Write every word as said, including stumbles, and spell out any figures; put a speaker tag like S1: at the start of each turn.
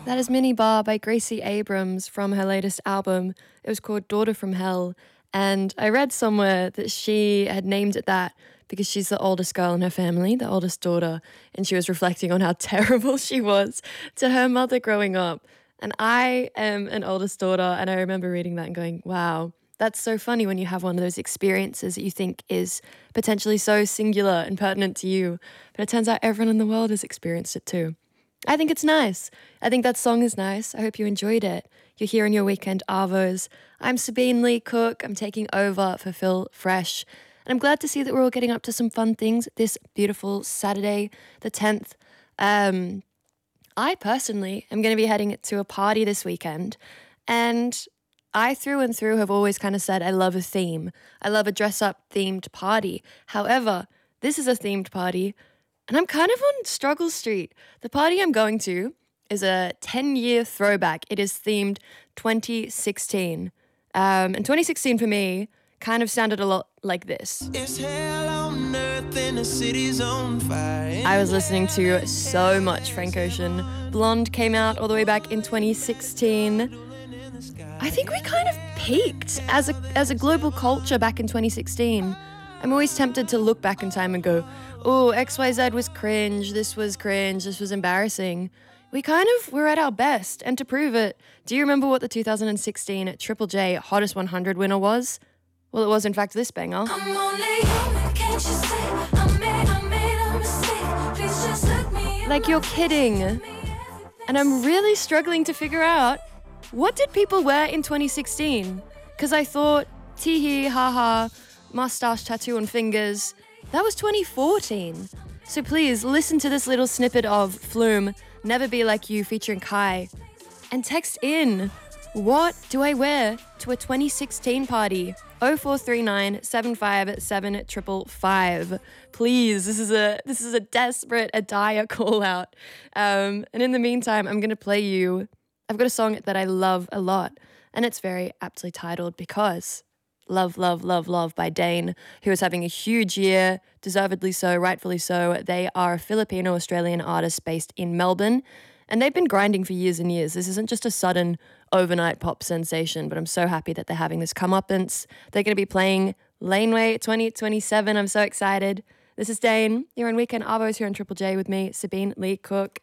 S1: That is Mini Bar by Gracie Abrams from her latest album. It was called Daughter from Hell. And I read somewhere that she had named it that because she's the oldest girl in her family, the oldest daughter. And she was reflecting on how terrible she was to her mother growing up. And I am an oldest daughter, and I remember reading that and going, wow, that's so funny when you have one of those experiences that you think is potentially so singular and pertinent to you. But it turns out everyone in the world has experienced it too. I think it's nice. I think that song is nice. I hope you enjoyed it. You're here on your weekend Arvos. I'm Sabine Lee Cook. I'm taking over for Phil Fresh. And I'm glad to see that we're all getting up to some fun things this beautiful Saturday, the tenth. Um, I personally am going to be heading to a party this weekend. And I, through and through, have always kind of said I love a theme. I love a dress-up themed party. However, this is a themed party. And I'm kind of on Struggle Street. The party I'm going to is a ten-year throwback. It is themed twenty sixteen. Um, and twenty sixteen for me kind of sounded a lot like this. It's hell on earth and the city's on fire. I was listening to so much Frank Ocean. Blonde came out all the way back in twenty sixteen. I think we kind of peaked as a as a global culture back in twenty sixteen. I'm always tempted to look back in time and go, oh, X Y Z was cringe, this was cringe, this was embarrassing. We kind of were at our best, and to prove it, do you remember what the two thousand sixteen Triple J Hottest one hundred winner was? Well, it was in fact this banger. I'm only human, can't you see? I made, I made a mistake. Please just let me in. Like, you're kidding. And I'm really struggling to figure out, what did people wear in twenty sixteen? Because I thought, tee hee, ha ha, mustache, tattoo on fingers. That was twenty fourteen. So please listen to this little snippet of Flume, Never Be Like You featuring Kai, and text in, what do I wear to a twenty sixteen party? oh four three nine, seven five seven, five five five. Please, this is a this is a desperate, a dire call out. Um, and in the meantime, I'm going to play you, I've got a song that I love a lot, and it's very aptly titled Because. Love, Love, Love, Love by Dane, who is having a huge year, deservedly so, rightfully so. They are a Filipino-Australian artist based in Melbourne, and they've been grinding for years and years. This isn't just a sudden overnight pop sensation, but I'm so happy that they're having this comeuppance. They're going to be playing Laneway twenty twenty-seven. I'm so excited. This is Dane. You're on Weekend Arvos here on Triple J with me, Sabine Lee Cook.